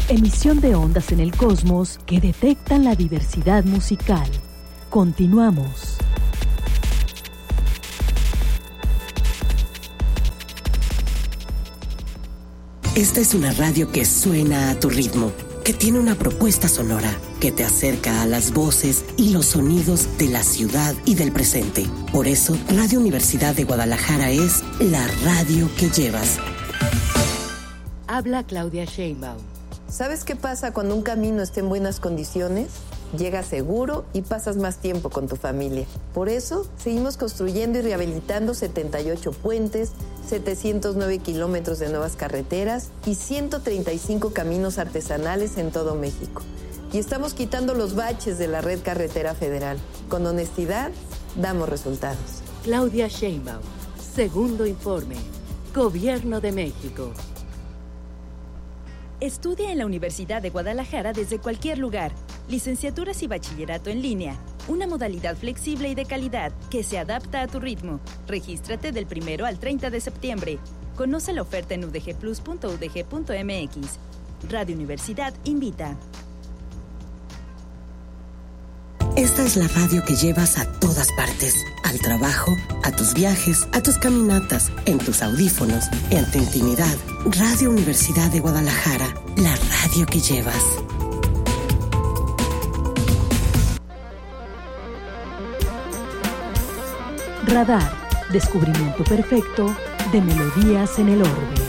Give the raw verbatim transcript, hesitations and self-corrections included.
Emisión de ondas en el cosmos que detectan la diversidad musical. Continuamos. Esta es una radio que suena a tu ritmo, que tiene una propuesta sonora, que te acerca a las voces y los sonidos de la ciudad y del presente. Por eso, Radio Universidad de Guadalajara es la radio que llevas. Habla Claudia Sheinbaum. ¿Sabes qué pasa cuando un camino está en buenas condiciones? Llegas seguro y pasas más tiempo con tu familia. Por eso, seguimos construyendo y rehabilitando setenta y ocho puentes, setecientos nueve kilómetros de nuevas carreteras y ciento treinta y cinco caminos artesanales en todo México. Y estamos quitando los baches de la red carretera federal. Con honestidad, damos resultados. Claudia Sheinbaum. Segundo informe. Gobierno de México. Estudia en la Universidad de Guadalajara desde cualquier lugar. Licenciaturas y bachillerato en línea. Una modalidad flexible y de calidad que se adapta a tu ritmo. Regístrate del primero al treinta de septiembre. Conoce la oferta en u d g plus punto u d g punto m x. Radio Universidad invita. Esta es la radio que llevas a todas partes. Al trabajo, a tus viajes, a tus caminatas, en tus audífonos, en tu intimidad. Radio Universidad de Guadalajara, la radio que llevas. Radar, descubrimiento perfecto de melodías en el orbe.